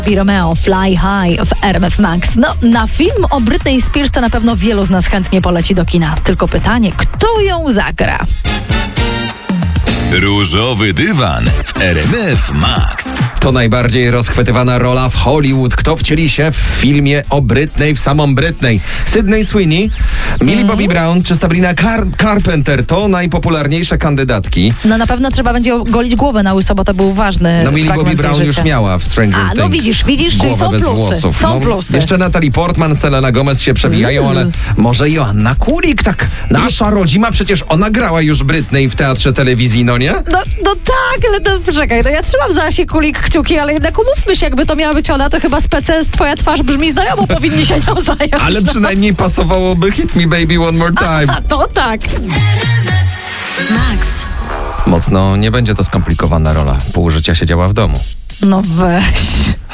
Romeo, Fly High w RMF Max. No, na film o Britney Spears to na pewno wielu z nas chętnie poleci do kina. Tylko pytanie, kto ją zagra? Różowy dywan w RMF Max. To najbardziej rozchwytywana rola w Hollywood. Kto wcieli się w filmie o Britney, w samą Britney? Sydney Sweeney, Millie Bobby Brown czy Sabrina Carpenter to najpopularniejsze kandydatki. No na pewno trzeba będzie golić głowę na łyso, bo to był ważny No Millie fragment Bobby Brown jej już życia. miała w Stranger Things. No widzisz, czyli Głowę są bez plusy. włosów. Są plusy. Jeszcze Natalie Portman, Selena Gomez się przewijają, ale może Joanna Kulik, tak nasza rodzima, przecież ona grała już Britney w teatrze telewizji, no nie? No tak, ale to poczekaj, no ja trzymam za Asię Kulik kciuki, ale jednak umówmy się, jakby to miała być ona, to chyba specjalnie twoja twarz brzmi znajomo, powinni się nią zająć. Ale przynajmniej pasowałoby Hit Me Baby One More Time. A to tak. Max. Mocno nie będzie to skomplikowana rola. Pół życia siedziała w domu. No weź.